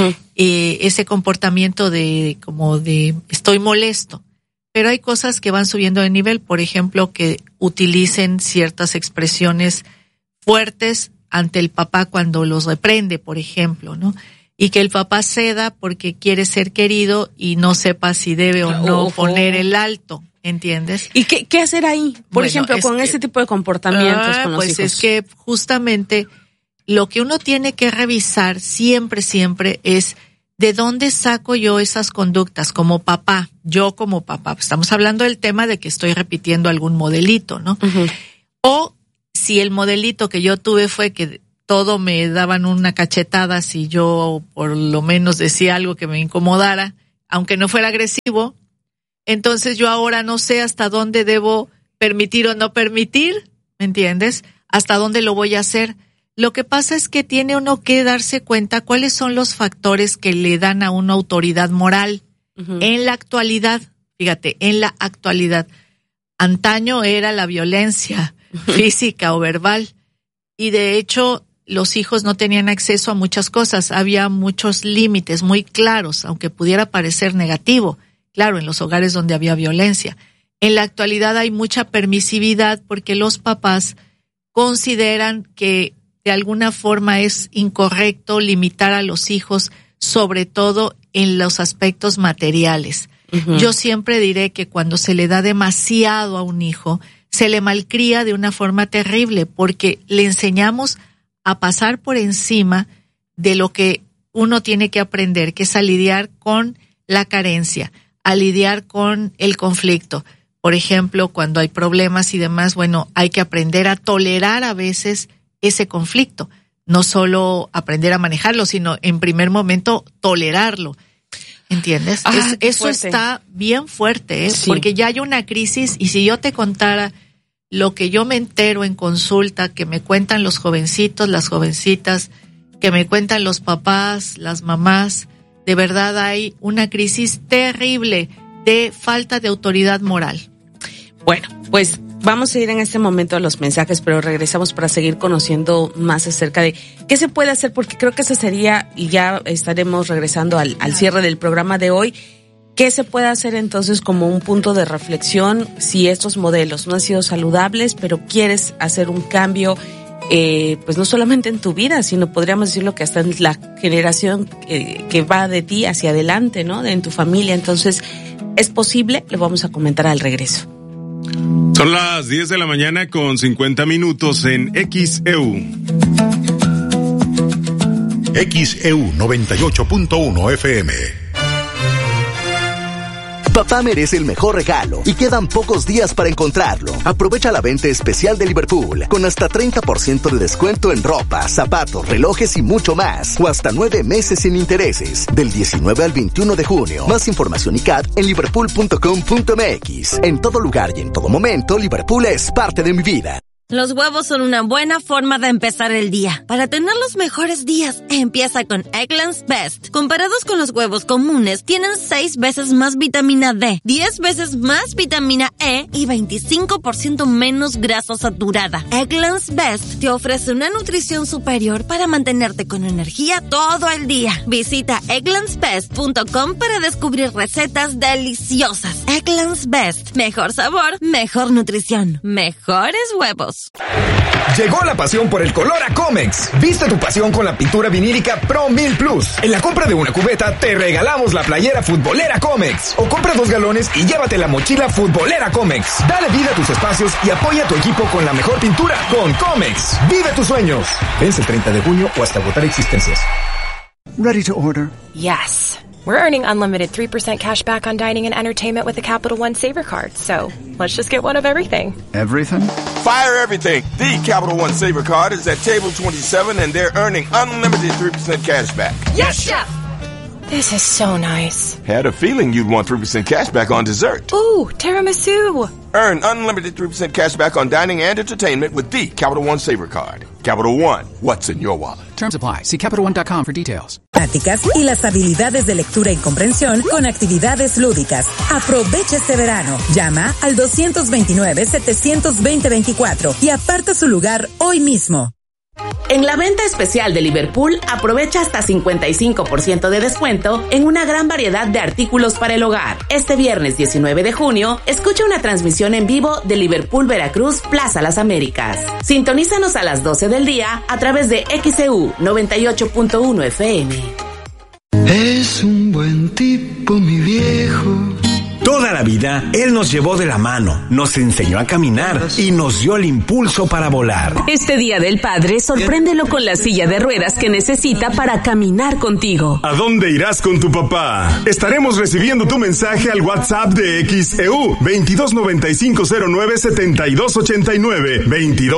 Ese comportamiento de estoy molesto. Pero hay cosas que van subiendo de nivel, por ejemplo, que utilicen ciertas expresiones fuertes ante el papá cuando los reprende, por ejemplo, ¿no? Y que el papá ceda porque quiere ser querido y no sepa si debe o no poner el alto, ¿entiendes? ¿Y qué hacer ahí? Por ejemplo, con ese tipo de comportamientos con los hijos. Pues es que justamente lo que uno tiene que revisar siempre es ¿de dónde saco yo esas conductas como papá? Yo como papá. Estamos hablando del tema de que estoy repitiendo algún modelito, ¿no? O si el modelito que yo tuve fue que todo me daban una cachetada si yo por lo menos decía algo que me incomodara, aunque no fuera agresivo, entonces yo ahora no sé hasta dónde debo permitir o no permitir, ¿me entiendes? Hasta dónde lo voy a hacer. Lo que pasa es que tiene uno que darse cuenta cuáles son los factores que le dan a una autoridad moral. En la actualidad, fíjate, en la actualidad, antaño era la violencia física o verbal, y de hecho los hijos no tenían acceso a muchas cosas, había muchos límites muy claros, aunque pudiera parecer negativo, claro, en los hogares donde había violencia. En la actualidad hay mucha permisividad porque los papás consideran que de alguna forma es incorrecto limitar a los hijos, sobre todo en los aspectos materiales. Yo siempre diré que cuando se le da demasiado a un hijo, se le malcría de una forma terrible porque le enseñamos a pasar por encima de lo que uno tiene que aprender, que es a lidiar con la carencia, a lidiar con el conflicto. Por ejemplo, cuando hay problemas y demás, bueno, hay que aprender a tolerar a veces ese conflicto. No solo aprender a manejarlo, sino en primer momento tolerarlo. ¿Entiendes? Eso está bien fuerte, ¿eh? Sí. Porque ya hay una crisis y si yo te contara lo que yo me entero en consulta, que me cuentan los jovencitos, las jovencitas, que me cuentan los papás, las mamás, de verdad hay una crisis terrible de falta de autoridad moral. Bueno, pues vamos a ir en este momento a los mensajes, pero regresamos para seguir conociendo más acerca de qué se puede hacer, porque creo que esa sería, y ya estaremos regresando al cierre del programa de hoy, qué se puede hacer entonces como un punto de reflexión si estos modelos no han sido saludables, pero quieres hacer un cambio, pues no solamente en tu vida, sino podríamos decirlo que hasta en la generación que va de ti hacia adelante, ¿no? En tu familia. Entonces, ¿es posible? Lo vamos a comentar al regreso. Son las 10 de la mañana con 50 minutos en XEU. XEU 98.1 FM. Papá merece el mejor regalo y quedan pocos días para encontrarlo. Aprovecha la venta especial de Liverpool con hasta 30% de descuento en ropa, zapatos, relojes y mucho más. O hasta 9 meses sin intereses. Del 19 al 21 de junio. Más información y CAT en liverpool.com.mx. En todo lugar y en todo momento, Liverpool es parte de mi vida. Los huevos son una buena forma de empezar el día. Para tener los mejores días, empieza con Eggland's Best. Comparados con los huevos comunes, tienen 6 veces más vitamina D, 10 veces más vitamina E y 25% menos grasa saturada. Eggland's Best te ofrece una nutrición superior para mantenerte con energía todo el día. Visita egglandsbest.com para descubrir recetas deliciosas. Eggland's Best. Mejor sabor, mejor nutrición, mejores huevos. Llegó la pasión por el color a Comex. Viste tu pasión con la pintura vinílica Pro 1000 Plus. En la compra de una cubeta te regalamos la playera futbolera Comex. O compra 2 galones y llévate la mochila futbolera Comex. Dale vida a tus espacios y apoya a tu equipo con la mejor pintura con Comex. Vive tus sueños. Vence el 30 de junio o hasta agotar existencias. Ready to order? Yes. We're earning unlimited 3% cash back on dining and entertainment with the Capital One Saver Card. So, let's just get one of everything. Everything? Fire everything. The Capital One Saver Card is at table 27 and they're earning unlimited 3% cash back. Yes, Chef! This is so nice. Had a feeling you'd want 3% cash back on dessert. Ooh, tiramisu. Earn unlimited 3% cash back on dining and entertainment with the Capital One Saver Card. Capital One, what's in your wallet? Terms apply. See CapitalOne.com for details. Prácticas y las habilidades de lectura y comprensión con actividades lúdicas. Aprovecha este verano. Llama al 229-720-24 y aparta su lugar hoy mismo. En la venta especial de Liverpool, aprovecha hasta 55% de descuento en una gran variedad de artículos para el hogar. Este viernes 19 de junio, escucha una transmisión en vivo de Liverpool Veracruz Plaza Las Américas. Sintonízanos a las 12 del día a través de XEU 98.1 FM. Es un buen tipo, mi viejo. Toda la vida, él nos llevó de la mano, nos enseñó a caminar y nos dio el impulso para volar. Este Día del Padre, sorpréndelo con la silla de ruedas que necesita para caminar contigo. ¿A dónde irás con tu papá? Estaremos recibiendo tu mensaje al WhatsApp de XEU 2295097289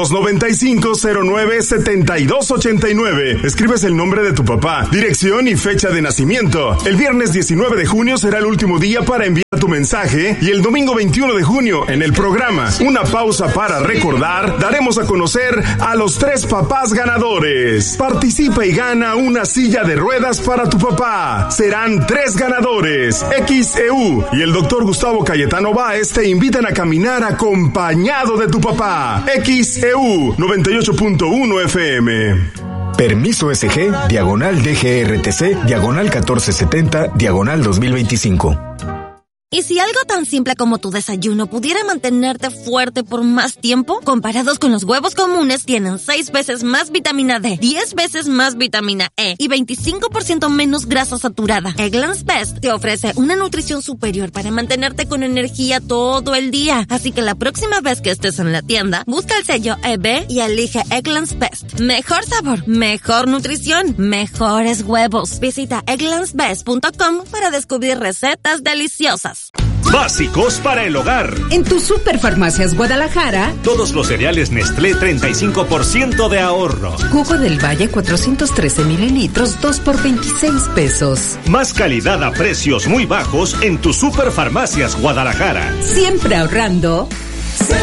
2295097289. Escribes el nombre de tu papá, dirección y fecha de nacimiento. El viernes 19 de junio será el último día para enviar tu mensaje y el domingo 21 de junio en el programa Una Pausa para Recordar daremos a conocer a los 3 papás ganadores. Participa y gana una silla de ruedas para tu papá. Serán 3 ganadores. XEU y el doctor Gustavo Cayetano Báez te invitan a caminar acompañado de tu papá. XEU 98.1 FM. Permiso SG, /DGRTC, /1470, /2025. ¿Y si algo tan simple como tu desayuno pudiera mantenerte fuerte por más tiempo? Comparados con los huevos comunes, tienen 6 veces más vitamina D, 10 veces más vitamina E y 25% menos grasa saturada. Eggland's Best te ofrece una nutrición superior para mantenerte con energía todo el día. Así que la próxima vez que estés en la tienda, busca el sello EB y elige Eggland's Best. Mejor sabor, mejor nutrición, mejores huevos. Visita egglandsbest.com para descubrir recetas deliciosas. Básicos para el hogar. En tu Superfarmacias Guadalajara, todos los cereales Nestlé 35% de ahorro. Jugo del Valle 413 mililitros, 2 por 26 pesos. Más calidad a precios muy bajos en tu Superfarmacias Guadalajara. Siempre ahorrando. Siempre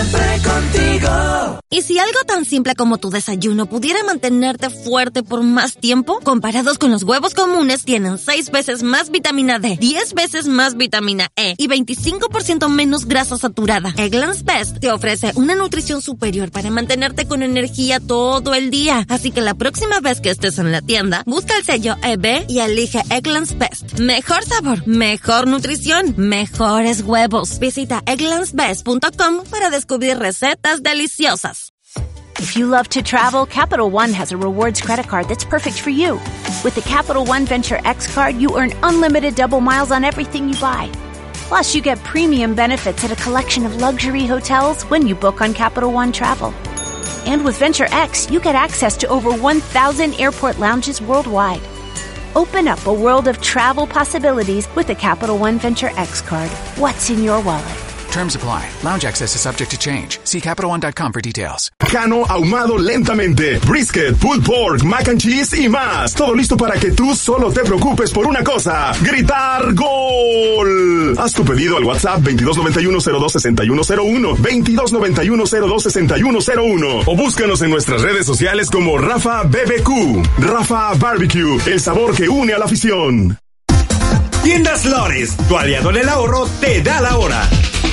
contigo. ¿Y si algo tan simple como tu desayuno pudiera mantenerte fuerte por más tiempo? Comparados con los huevos comunes, tienen 6 veces más vitamina D, 10 veces más vitamina E y 25% menos grasa saturada. Eggland's Best te ofrece una nutrición superior para mantenerte con energía todo el día. Así que la próxima vez que estés en la tienda, busca el sello EB y elige Eggland's Best. Mejor sabor, mejor nutrición, mejores huevos. Visita egglandsbest.com para descubrir recetas deliciosas. If you love to travel, Capital One has a rewards credit card that's perfect for you. With the Capital One Venture X card, you earn unlimited double miles on everything you buy. Plus, you get premium benefits at a collection of luxury hotels when you book on Capital One Travel. And with Venture X, you get access to over 1,000 airport lounges worldwide. Open up a world of travel possibilities with the Capital One Venture X card. What's in your wallet? Terms apply. Lounge access is subject to change. See CapitalOne.com for details. Jano ahumado lentamente, brisket, pulled pork, mac and cheese y más. Todo listo para que tú solo te preocupes por una cosa: gritar ¡gol! Haz tu pedido al WhatsApp 2291-026101, 2291-026101 o búscanos en nuestras redes sociales como Rafa BBQ. Rafa Barbecue, el sabor que une a la afición. Tiendas Lores, tu aliado en el ahorro, te da la hora.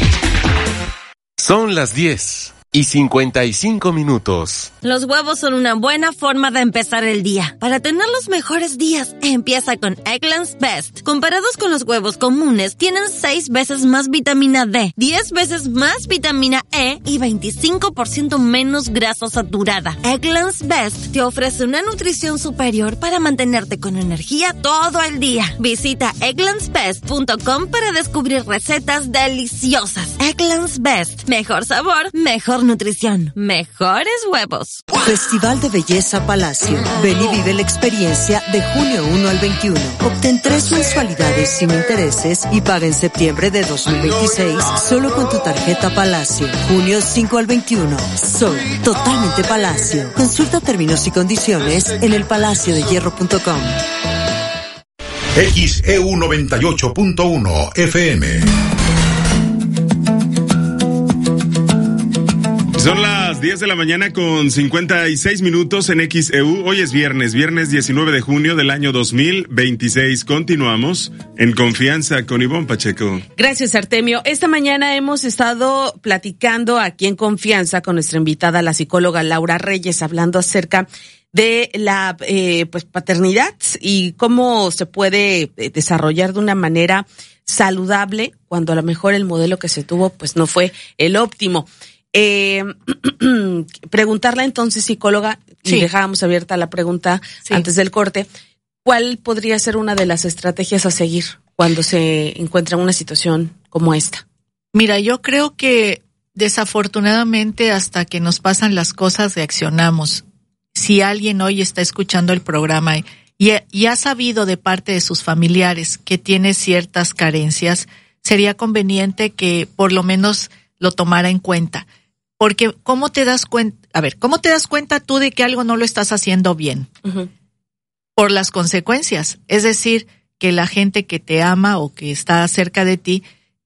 Son las 10:55. Los huevos son una buena forma de empezar el día. Para tener los mejores días, empieza con Eggland's Best. Comparados con los huevos comunes, tienen 6 veces más vitamina D, 10 veces más vitamina E y 25% menos grasa saturada. Eggland's Best te ofrece una nutrición superior para mantenerte con energía todo el día. Visita egglandsbest.com para descubrir recetas deliciosas. Eggland's Best. Mejor sabor, mejor nutrición, mejores huevos. Festival de Belleza Palacio. Ven y vive la experiencia de junio 1 al 21. Obtén 3 mensualidades sin intereses y paga en septiembre de 2026 solo con tu tarjeta Palacio. Junio 5 al 21. Soy totalmente Palacio. Consulta términos y condiciones en elpalaciodehierro.com. XEU 98.1 FM. Son las 10 de la mañana con 56 minutos en XEU. Hoy es viernes 19 de junio del año 2026. Continuamos en Confianza con Ivonne Pacheco. Gracias, Artemio. Esta mañana hemos estado platicando aquí en Confianza con nuestra invitada, la psicóloga Laura Reyes, hablando acerca de la paternidad y cómo se puede desarrollar de una manera saludable cuando a lo mejor el modelo que se tuvo pues no fue el óptimo. Preguntarla entonces, psicóloga, y dejábamos abierta la pregunta antes del corte, ¿cuál podría ser una de las estrategias a seguir cuando se encuentra una situación como esta? Mira, yo creo que desafortunadamente hasta que nos pasan las cosas reaccionamos. Si alguien hoy está escuchando el programa y ha sabido de parte de sus familiares que tiene ciertas carencias, sería conveniente que por lo menos lo tomara en cuenta. Porque ¿cómo te das cuenta tú de que algo no lo estás haciendo bien? Uh-huh. Por las consecuencias. Es decir, que la gente que te ama o que está cerca de ti